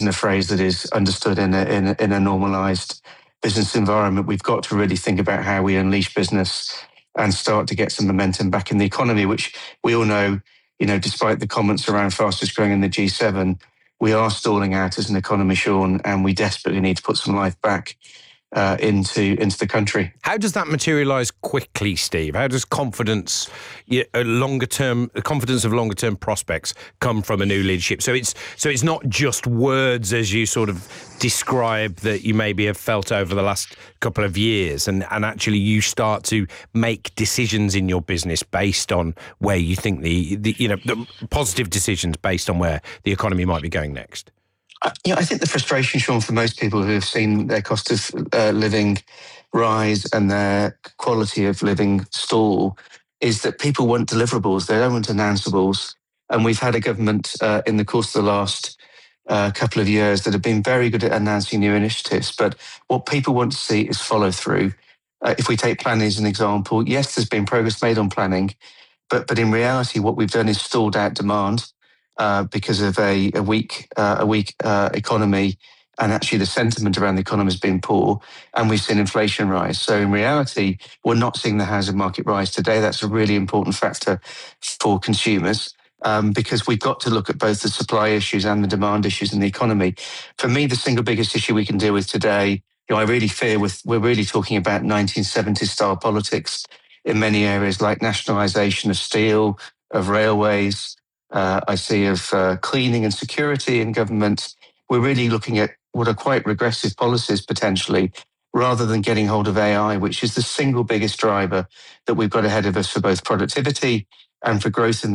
isn't a phrase that is understood in a normalised business environment. We've got to really think about how we unleash business and start to get some momentum back in the economy, which we all know, despite the comments around fastest growing in the G7, we are stalling out as an economy, Sean, and we desperately need to put some life back into the country. How does that materialise quickly, Steve? How does confidence, confidence of longer term prospects come from a new leadership? So it's not just words as you sort of describe that you maybe have felt over the last couple of years, and actually you start to make decisions in your business based on where you think the positive decisions based on where the economy might be going next. I think the frustration, Sean, for most people who have seen their cost of living rise and their quality of living stall is that people want deliverables. They don't want announceables. And we've had a government in the course of the last couple of years that have been very good at announcing new initiatives. But what people want to see is follow through. If we take planning as an example, yes, there's been progress made on planning, but in reality, what we've done is stalled out demand. Because of a weak economy, and actually the sentiment around the economy has been poor, and we've seen inflation rise. So in reality, we're not seeing the housing market rise today. That's a really important factor for consumers, because we've got to look at both the supply issues and the demand issues in the economy. For me, the single biggest issue we can deal with today, I really fear we're really talking about 1970s style politics in many areas, like nationalisation of steel, of railways. I see of cleaning and security in government. We're really looking at what are quite regressive policies potentially, rather than getting hold of AI, which is the single biggest driver that we've got ahead of us for both productivity and for growth in the